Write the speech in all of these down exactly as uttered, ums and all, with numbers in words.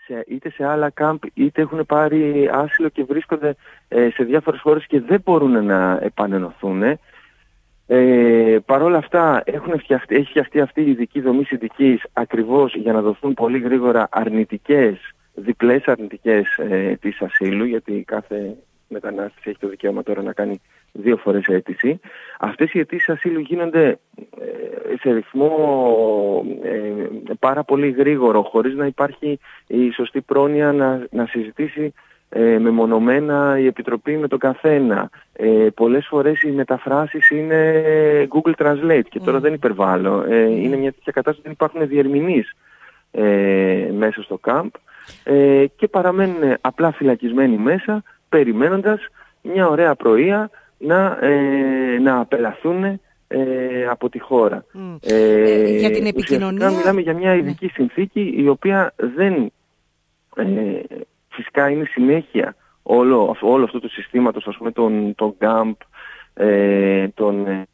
σε, είτε σε άλλα κάμπ, είτε έχουν πάρει άσυλο και βρίσκονται ε, σε διάφορες χώρες και δεν μπορούν να επανενωθούν. Ε, Παρ' όλα αυτά έχουν φτιαχτεί, έχει φτιαχτεί αυτή η ειδική δομή συνδικής ακριβώς για να δοθούν πολύ γρήγορα αρνητικές, διπλές αρνητικές ε, αιτήσεις ασύλου, γιατί κάθε μετανάστης έχει το δικαίωμα τώρα να κάνει δύο φορές αίτηση. Αυτές οι αιτήσεις ασύλου γίνονται ε, σε ρυθμό ε, πάρα πολύ γρήγορο, χωρίς να υπάρχει η σωστή πρόνοια να, να συζητήσει Ε, μεμονωμένα η Επιτροπή με τον καθένα. Ε, πολλές φορές οι μεταφράσεις είναι Google Translate και τώρα mm. δεν υπερβάλλω. Ε, mm. Είναι μια τέτοια κατάσταση, δεν υπάρχουν διερμηνείς ε, μέσα στο κάμπ ε, και παραμένουν απλά φυλακισμένοι μέσα, περιμένοντας μια ωραία πρωία να, ε, να απελαθούν ε, από τη χώρα. Mm. Ε, ε, για την επικοινωνία... Μιλάμε για μια ειδική mm. συνθήκη η οποία δεν... Ε, φυσικά είναι συνέχεια όλο, όλο αυτό το συστήματος, ας πούμε, των, των γκάμπ, ε, των ε,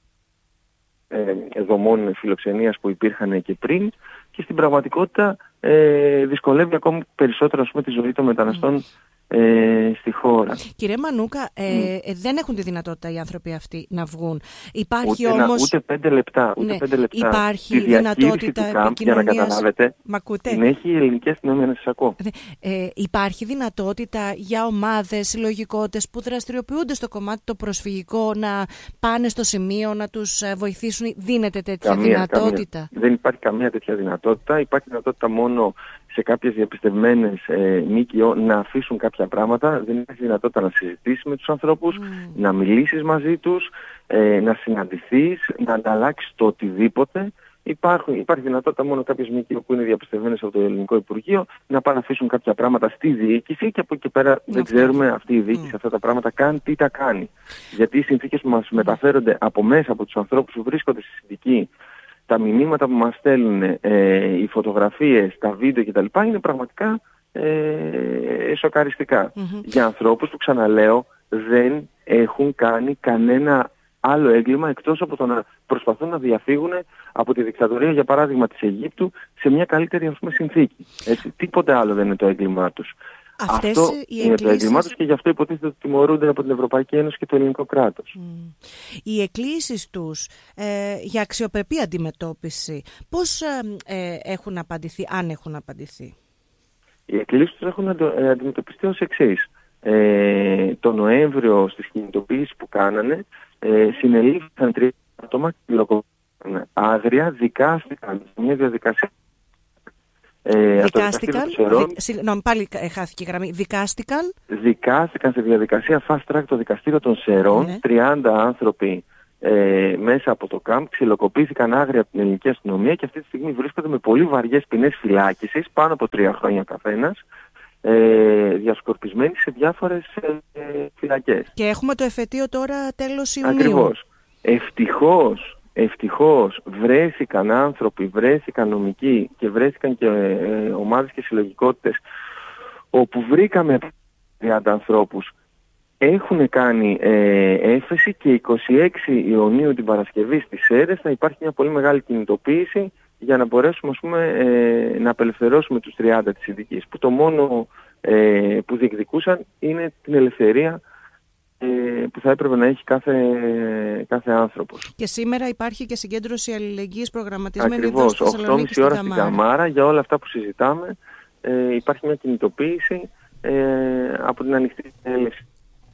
ε, δομών φιλοξενίας που υπήρχαν και πριν, και στην πραγματικότητα ε, δυσκολεύει ακόμη περισσότερο, ας πούμε, τη ζωή των μεταναστών ε, στη χώρα. Κύριε Μανούκα, ε, mm. ε, δεν έχουν τη δυνατότητα οι άνθρωποι αυτοί να βγουν. Υπάρχει ούτε, όμως... ούτε πέντε λεπτά. Ούτε ναι, πέντε λεπτά. Υπάρχει τη δυνατότητα του κάμπ, για να καταλάβετε. Την έχει η ελληνική αστυνομία, να σας ακούω. Ε, υπάρχει δυνατότητα για ομάδες, συλλογικότητες που δραστηριοποιούνται στο κομμάτι το προσφυγικό να πάνε στο σημείο να τους βοηθήσουν? Δίνεται τέτοια καμία, δυνατότητα? Καμία. Δεν υπάρχει καμία τέτοια δυνατότητα. Υπάρχει δυνατότητα μόνο σε κάποιες διαπιστευμένες ε, ΜΚΟ να αφήσουν κάποια πράγματα. Δεν υπάρχει δυνατότητα να συζητήσεις με τους ανθρώπους, mm. να μιλήσεις μαζί τους, ε, να συναντηθείς, να ανταλλάξεις το οτιδήποτε. Υπάρχουν, υπάρχει δυνατότητα μόνο κάποιες ΜΚΟ που είναι διαπιστευμένες από το Ελληνικό Υπουργείο να πάνε να αφήσουν κάποια πράγματα στη διοίκηση, και από εκεί πέρα mm. δεν ξέρουμε αυτή η διοίκηση mm. αυτά τα πράγματα καν τι τα κάνει. Γιατί οι συνθήκες που μας mm. μεταφέρονται από μέσα από τους ανθρώπους που βρίσκονται στη συνδική, τα μηνύματα που μας στέλνουν, ε, οι φωτογραφίες, τα βίντεο κτλ. Είναι πραγματικά ε, σοκαριστικά. Mm-hmm. Για ανθρώπους που, ξαναλέω, δεν έχουν κάνει κανένα άλλο έγκλημα εκτός από το να προσπαθούν να διαφύγουν από τη δικτατορία, για παράδειγμα της Αιγύπτου, σε μια καλύτερη, ας πούμε, συνθήκη. Έτσι, τίποτε άλλο δεν είναι το έγκλημά τους. Αυτές αυτό οι είναι εκκλήσεις... το έγκλημά τους, και γι' αυτό υποτίθεται ότι τιμωρούνται από την Ευρωπαϊκή Ένωση και το ελληνικό κράτος. Mm. Οι εκκλήσεις τους ε, για αξιοπρεπή αντιμετώπιση πώς ε, ε, έχουν απαντηθεί, αν έχουν απαντηθεί? Οι εκκλήσεις τους έχουν αντιμετωπιστεί ως εξής. Ε, το Νοέμβριο στις κινητοποιήσεις που κάνανε, ε, συνελήφθηκαν τρία άτομα, άγρια, δικάστηκαν σε μια διαδικασία. Ε, δικάστηκαν, δι, συγγνώμη, πάλι χάθηκε η γραμμή, δικάστηκαν. Δικάστηκαν σε διαδικασία fast track το δικαστήριο των Σερών, ναι. τριάντα άνθρωποι ε, μέσα από το κάμπ, ξυλοκοπήθηκαν άγρια από την ελληνική αστυνομία και αυτή τη στιγμή βρίσκονται με πολύ βαριές ποινές φυλάκισης, πάνω από τρία χρόνια καθένας, ε, διασκορπισμένοι σε διάφορες ε, φυλακές. Και έχουμε το εφετείο τώρα τέλος Ιουνίου. Ακριβώς. Ευτυχώς, ευτυχώς βρέθηκαν άνθρωποι, βρέθηκαν νομικοί και βρέθηκαν και ε, ομάδες και συλλογικότητες όπου βρήκαμε τριάντα ανθρώπους. Έχουν κάνει ε, έφεση, και εικοστή έκτη Ιουνίου την Παρασκευή στις Σέρρες θα υπάρχει μια πολύ μεγάλη κινητοποίηση για να μπορέσουμε, ας πούμε, ε, να απελευθερώσουμε τους τριάντα της ειδικής, που το μόνο ε, που διεκδικούσαν είναι την ελευθερία ε, που θα έπρεπε να έχει κάθε, κάθε άνθρωπος. Και σήμερα υπάρχει και συγκέντρωση αλληλεγγύης προγραμματισμένη. Ακριβώς, οκτώ και μισή ώρα στην Καμάρα, για όλα αυτά που συζητάμε. Ε, υπάρχει μια κινητοποίηση ε, από την ανοιχτή έλευση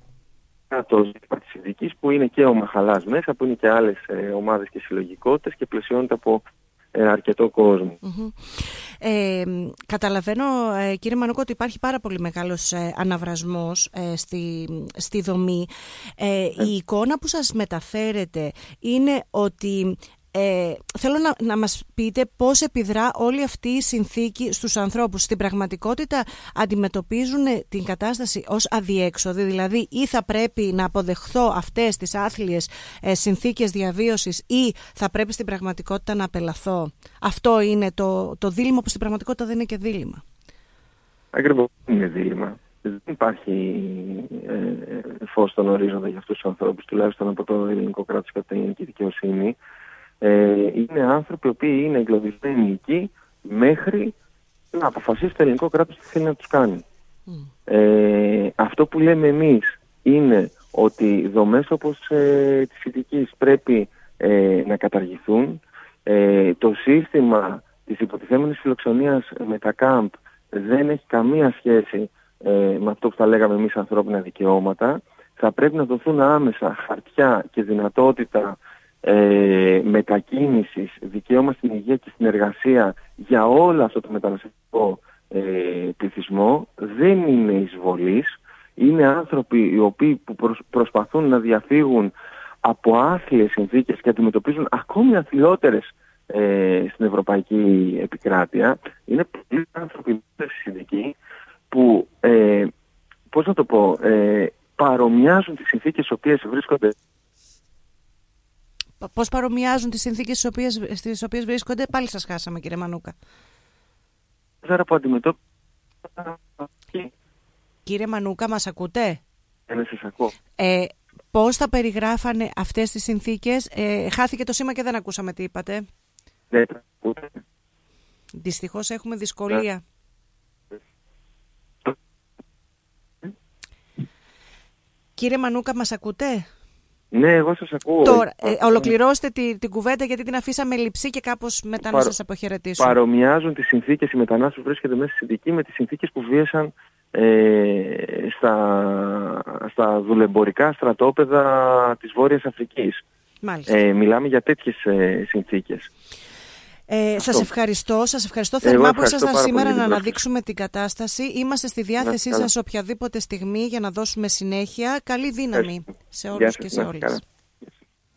της ειδικής, που είναι και ο Μαχαλάς μέσα, που είναι και άλλες ε, ομάδες και συλλογικότητες και πλαισιώνεται από ε, αρκετό κόσμο. Mm-hmm. Ε, καταλαβαίνω, ε, κύριε Μανούκο, ότι υπάρχει πάρα πολύ μεγάλος ε, αναβρασμός ε, στη, στη δομή. Ε, ε. Η εικόνα που σας μεταφέρετε είναι ότι Ε, θέλω να, να μας πείτε πώς επιδρά όλη αυτή η συνθήκη στους ανθρώπους. Στην πραγματικότητα αντιμετωπίζουν την κατάσταση ως αδιέξοδη, δηλαδή ή θα πρέπει να αποδεχθώ αυτές τις άθλιες ε, συνθήκες διαβίωσης, ή θα πρέπει στην πραγματικότητα να απελαθώ. Αυτό είναι το, το δίλημμα, που στην πραγματικότητα δεν είναι και δίλημμα. Ακριβώς, είναι δίλημμα. Δεν υπάρχει ε, φως στον ορίζοντα για αυτούς τους ανθρώπους, τουλάχιστον από το ελληνικό κράτος και από την ελληνική δικαιοσύνη. Ε, είναι άνθρωποι οι οποίοι είναι εγκλωβισμένοι εκεί μέχρι να αποφασίσει το ελληνικό κράτος τι θέλει να τους κάνει. Mm. Ε, αυτό που λέμε εμείς είναι ότι δομές όπως ε, της Ιττικής πρέπει ε, να καταργηθούν. Ε, το σύστημα της υποτιθέμενης φιλοξενίας με τα κάμπ δεν έχει καμία σχέση ε, με αυτό που θα λέγαμε εμείς ανθρώπινα δικαιώματα. Θα πρέπει να δοθούν άμεσα χαρτιά και δυνατότητα ε, μετακίνησης, δικαίωμα στην υγεία και στην εργασία για όλο αυτό το μεταναστευτικό ε, πληθυσμό. Δεν είναι εισβολής. Είναι άνθρωποι οι οποίοι που προσ, προσπαθούν να διαφύγουν από άθλιες συνθήκες και αντιμετωπίζουν ακόμη αθλιότερες ε, στην ευρωπαϊκή επικράτεια. Είναι πολλοί άνθρωποι στη Ιττική που, ε, πώς να το πω, ε, παρομοιάζουν τις συνθήκες στις οποίες βρίσκονται. Πώς παρομοιάζουν τις συνθήκες στις οποίες, στις οποίες βρίσκονται? Πάλι σας χάσαμε, κύριε Μανούκα. Άρα που αντιμετώπιζαν. Κύριε Μανούκα, μας ακούτε? Ε, ναι, σας ακούω. Ε, πώς θα περιγράφανε αυτές τις συνθήκες? Ε, χάθηκε το σήμα και δεν ακούσαμε τι είπατε. Ναι, ακούτε. Δυστυχώς έχουμε δυσκολία. Κύριε Μανούκα, μας ακούτε? Ναι, εγώ σας ακούω. Τώρα, ε, ολοκληρώστε τη, την κουβέντα, γιατί την αφήσαμε λειψή και κάπως μετά να σας αποχαιρετήσω. Παρομοιάζουν τις συνθήκες οι μετανάστες που βρίσκονται μέσα στη Ιττική με τις συνθήκες που βίασαν ε, στα, στα δουλεμπορικά στρατόπεδα της Βόρειας Αφρικής. Μάλιστα. Ε, μιλάμε για τέτοιες ε, συνθήκες. Ε, σας ευχαριστώ, σας ευχαριστώ θερμά που ήσασταν σήμερα να αναδείξουμε την κατάσταση. Είμαστε στη διάθεσή σας οποιαδήποτε στιγμή για να δώσουμε συνέχεια. Καλή δύναμη σε όλους και σε όλες.